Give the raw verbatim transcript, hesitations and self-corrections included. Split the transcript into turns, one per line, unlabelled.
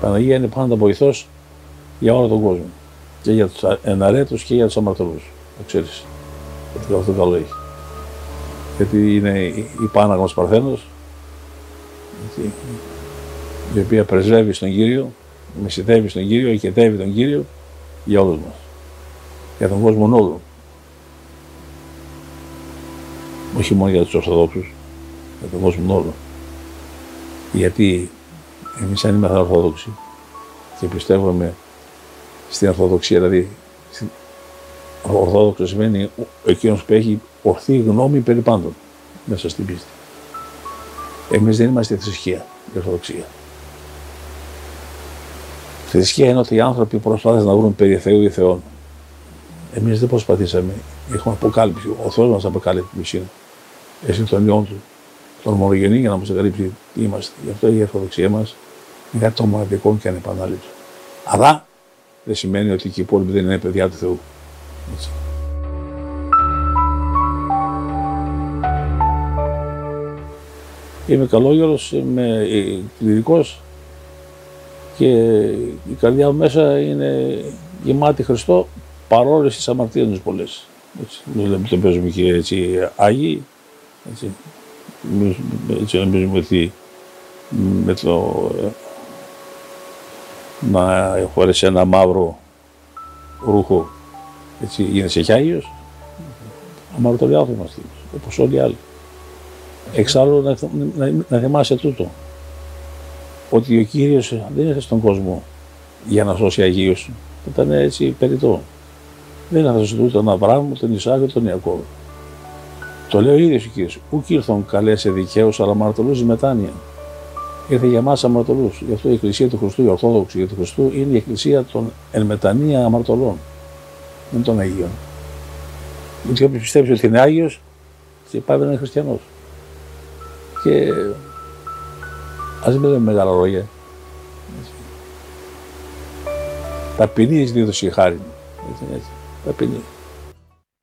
Παναγία είναι πάντα βοηθός για όλο τον κόσμο. Και για τους εναρέτους και για τους αμαρτωλούς. Το ξέρεις. Ότι αυτό καλό έχει. Γιατί είναι η Πάναγος Παρθένος, η οποία πρεσβεύει στον Κύριο, μεσητεύει στον Κύριο, οικετεύει τον Κύριο για όλους μας. Για τον κόσμο όλο. Όχι μόνο για τους Ορθοδόξους, για τον κόσμο όλο. Γιατί εμείς αν είμαστε Ορθόδοξοι και πιστεύουμε στην Ορθοδοξία, δηλαδή Ορθόδοξο σημαίνει εκείνος που έχει ορθή γνώμη περί πάντων μέσα στην πίστη. Εμείς δεν είμαστε θρησκεία, η Ορθοδοξία. Θρησκεία είναι ότι οι άνθρωποι προσπάθησαν να βρουν περί Θεού ή Θεών. Εμείς δεν προσπαθήσαμε. Έχουμε αποκάλυψη. Ο Θεός μας αποκάλυψε ποιος είναι. Εσύ τον Υιόν του, τον μονογενή, για να μας αποκαλύψει τι είμαστε. Γι' αυτό η Ορθοδοξία μας είναι κάτι το μοναδικό και ανεπανάληπτο. Αλλά δεν σημαίνει ότι και οι υπόλοιποι δεν είναι παιδιά του Θεού. Έτσι. Είμαι καλόγερος, είμαι κληρικός και η καρδιά μου μέσα είναι γεμάτη Χριστό παρόλες τις αμαρτίες μου πολλές. Δεν το παίζουμε και έτσι Άγιοι, έτσι, έτσι νομίζουμε ότι με το να χωρέσει ένα μαύρο ρούχο έτσι γίνεσαι και Άγιος. Αμαρτωλοί άνθρωποι είμαστε, όπως όλοι οι άλλοι. Εξάλλου να, να, να θυμάσαι τούτο, ότι ο Κύριος δεν ήρθε στον κόσμο για να σώσει Αγίους, ήταν έτσι περιττό. Δεν έδωσε ούτε τον Αβραάμ, τον Ισάκ, τον Ιακώβ. Το λέει ο ίδιος ο Κύριος. Ούκ ήρθον καλέσαι δικαίους, αλλά αμαρτωλούς εις μετάνοια. Ήρθε για εμάς αμαρτωλούς. Γι' αυτό η Εκκλησία του Χριστού, η Ορθόδοξη για του Χριστού, είναι η Εκκλησία των εν μετανία αμαρτωλών. Δεν των Αγίων. Γιατί όποιος πιστεύει ότι είναι Άγιος, και πάει να είναι χριστιανός. Και ας μην λέμε μεγάλα λόγια. Ταπεινή εις δίδωση χάριν. Έτσι, έτσι. Ταπεινή.